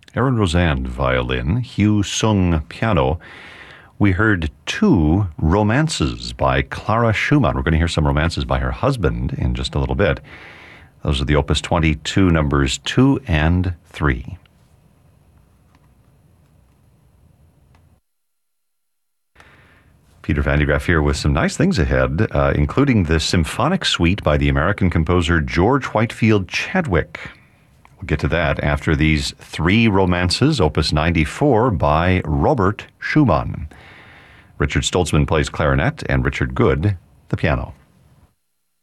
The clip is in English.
Aaron Rosan, violin. Hugh Sung, piano. We heard two romances by Clara Schumann. We're going to hear some romances by her husband in just a little bit. Those are the Opus 22 numbers 2 and 3. Peter Van de Graaff here with some nice things ahead, including the Symphonic Suite by the American composer George Whitefield Chadwick. We'll get to that after these three romances, Opus 94 by Robert Schumann. Richard Stoltzman plays clarinet and Richard Good, the piano.